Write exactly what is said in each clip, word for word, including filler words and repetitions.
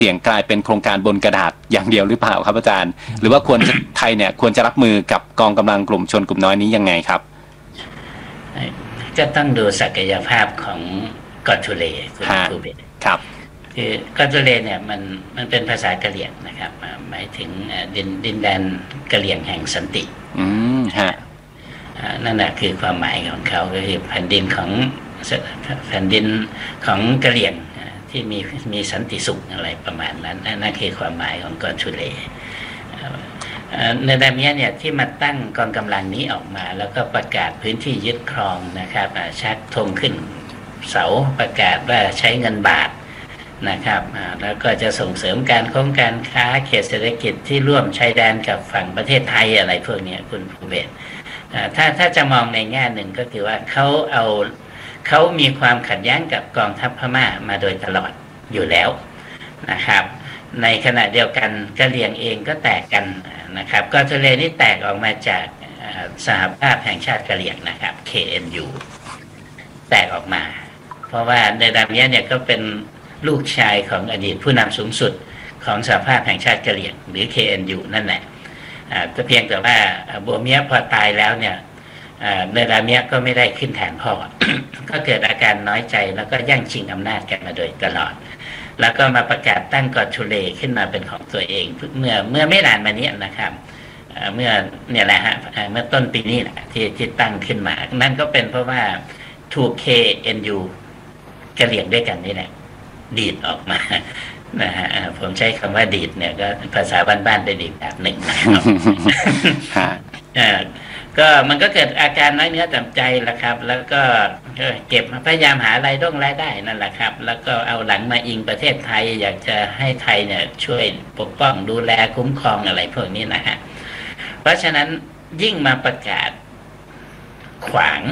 เสี่ยงกลายเป็นโครงการบนกระดาษอย่างเดียวหรือเปล่าครับอาจารย์หรือว่าควรจะไทยเนี่ยควรจะรับมือกับกองกำลังกลุ่มชนกลุ่มน้อยนี้ยังไงครับก็ต้องดูศักยภาพของกอทูเลคุณภูเบศรครับคือกอทูเลเนี่ยมันมันเป็นภาษากะเหรี่ยงนะครับหมายถึงดินดินแดนกะเหรี่ยงแห่งสันติอืมฮะนั่นแหละคือความหมายของเขาก็คือแผ่นดินของแผ่นดินของกะเหรี่ยงที่มีมีสันติสุขอะไรประมาณนั้นนั่นคือความหมายของกอทูเลในดามิยเนี่ยที่มาตั้งกองกำลังนี้ออกมาแล้วก็ประกาศพื้นที่ยึดครองนะครับชักธงขึ้นเสาประกาศว่าใช้เงินบาทนะครับแล้วก็จะส่งเสริมการค้งการค้าเขตเศรษฐกิจที่ร่วมชายแดนกับฝั่งประเทศไทยอะไรพวกนี้คุณภูเบศรถ้าถ้าจะมองในแง่หนึ่งก็คือว่าเขาเอาเขามีความขัดแย้งกับกองทัพพม่ามาโดยตลอดอยู่แล้วนะครับในขณะเดียวกันกะเหรี่ยงเองก็แตกกันนะครับกอทูเลนี่แตกออกมาจากสหภาพแห่งชาติกะเหรี่ยงนะครับ เค เอ็น ยู แตกออกมาเพราะว่าในดามิยเนี่ยก็เป็นลูกชายของอดีตผู้นำสูงสุดของสหภาพแห่งชาติกะเหรี่ยงหรือ เค เอ็น ยู นั่นแหละแต่เพียงแต่ว่าบัวเมียพอตายแล้วเนี่ยในดามิยก็ไม่ได้ขึ้นแทนพ่อ ก็เกิดอาการน้อยใจแล้วก็แย่งชิงอำนาจกันมาโดยตลอดแล้วก็มาประกาศตั้งกอทูเลขึ้นมาเป็นของตัวเองเมื่อเมื่อไม่นานมานี้นะครับเมื่อเนี่ยแหละฮะเมื่อต้นปีนี้แหละที่ที่ตั้งขึ้นมานั่นก็เป็นเพราะว่าถูก เค เอ็น ยู กะเหรี่ยงด้วยกันนี่แหละดีดออกมานะฮะผมใช้คำว่าดีดเนี่ยก็ภาษาบ้านๆได้ดีแบบหนึ่งนะครับก็มันก็เกิดอาการน้อยเนื้อต่ำใจแหละครับแล้วก็เก็บพยายามหารายได้รายได้นั่นแหละครับแล้วก็เอาหลังมาอิงประเทศไทยอยากจะให้ไทยเนี่ยช่วยปกป้องดูแลคุ้มครองอะไรพวกนี้นะฮะเพราะฉะนั้นยิ่งมาประกาศขวาง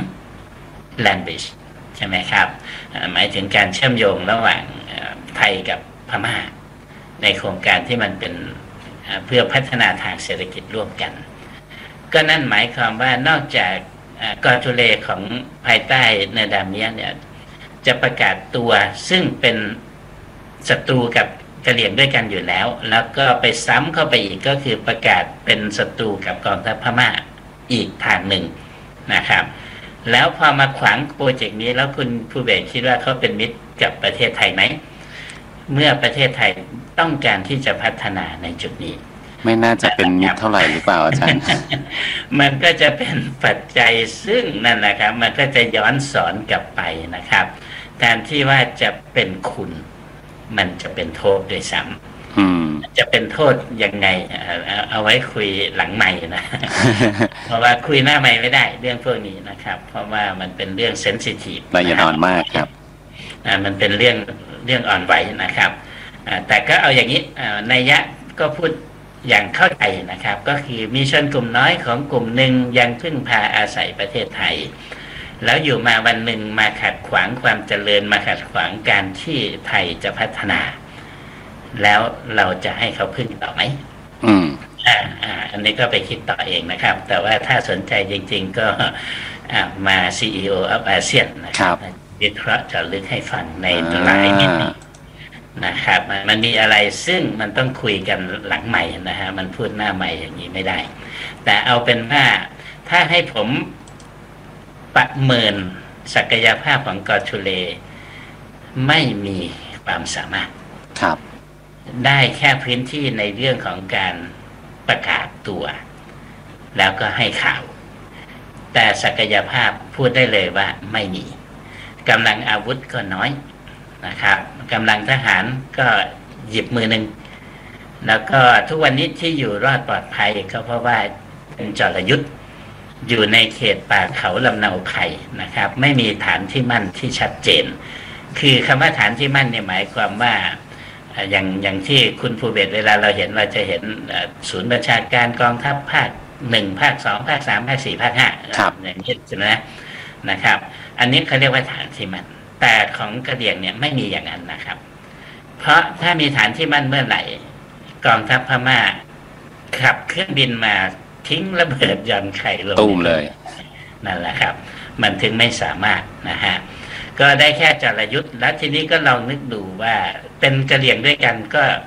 land bridge ใช่ไหมครับหมายถึงการเชื่อมโยงระหว่างไทยกับพม่าในโครงการที่มันเป็นเพื่อพัฒนาทางเศรษฐกิจร่วมกันก็นั่นหมายความว่านอกจากกอทูเลของภายใต้เนดามิยเนี่ยจะประกาศตัวซึ่งเป็นศัตรูกับกะเหรี่ยงด้วยกันอยู่แล้วแล้วก็ไปซ้ำเข้าไปอีกก็คือประกาศเป็นศัตรูกับกองทัพพม่าอีกทางหนึ่งนะครับแล้วพอมาขวางโปรเจกต์นี้แล้วคุณภูเบศรคิดว่าเขาเป็นมิตรกับประเทศไทยไหมเมื่อประเทศไทยต้องการที่จะพัฒนาในจุดนี้ไม่น่าจะเป็นมิตรเท่าไหร่หรือเปล่าอาจารย์มันก็จะเป็นปัจจัยซึ่งนั่นแหละครับมันก็จะย้อนสอนกลับไปนะครับแทนที่ว่าจะเป็นคุณมันจะเป็นโทษด้วยซ้ำจะเป็นโทษยังไงเอาไว้คุยหลังใหม่นะ เพราะว่าคุยหน้าใหม่ไม่ได้เรื่องพวกนี้นะครับเพราะว่ามันเป็นเรื่องเซนซิทีฟละเอียดอ่อนมากครับมันเป็นเรื่องเรื่องอ่อนไหวนะครับแต่ก็เอาอย่างนี้นัยยะก็พูดอย่างเข้าใจนะครับก็คือมีชนกลุ่มน้อยของกลุ่มหนึ่งยังพึ่งพาอาศัยประเทศไทยแล้วอยู่มาวันหนึ่งมาขัดขวางความเจริญมาขัดขวางการที่ไทยจะพัฒนาแล้วเราจะให้เขาพึ่งต่อไหมอืมอ่าอ่าอันนี้ก็ไปคิดต่อเองนะครับแต่ว่าถ้าสนใจจริงๆก็มา ซี อี โอ of อาเซียนนะครับวิเคราะห์เจาะลึกให้ฟังในรายมิตินะครับมันมีอะไรซึ่งมันต้องคุยกันหลังใหม่นะฮะมันพูดหน้าใหม่อย่างนี้ไม่ได้แต่เอาเป็นว่าถ้าให้ผมประเมินศักยภาพของกอทูเลไม่มีความสามารถครับได้แค่พื้นที่ในเรื่องของการประกาศตัวแล้วก็ให้ข่าวแต่ศักยภาพพูดได้เลยว่าไม่มีกำลังอาวุธก็น้อยนะครับกำลังทหารก็หยิบมือหนึ่งแล้วก็ทุกวันนี้ที่อยู่รอดปลอดภัยก็เพราะว่าเป็นจรยุทธ์อยู่ในเขตป่าเขาลำเนาไผ่นะครับไม่มีฐานที่มั่นที่ชัดเจนคือคำว่าฐานที่มั่นเนี่ยหมายความว่าอย่างอย่างที่คุณภูเบศรเวลาเราเห็นเราจะเห็นศูนย์บัญชาการกองทัพภาคหนึ่งภาคสองภาคสามภาคสี่ภาคห้าอย่างนี้ใช่ไหมนะครับอันนี้เขาเรียกว่าฐานที่มั่นแต่ของกระเหรี่ยงเนี่ยไม่มีอย่างนั้นนะครับเพราะถ้ามีฐานที่มั่นเมื่อไหร่กองทัพพม่าขับเครื่องบินมาทิ้งระเบิดยำไข่ลงตุ้มเลยนั่นแหละครับมันถึงไม่สามารถนะฮะก็ได้แค่จรยุทธ์แล้วทีนี้ก็ลองนึกดูว่าเป็นกระเหรี่ยงด้วยกันก็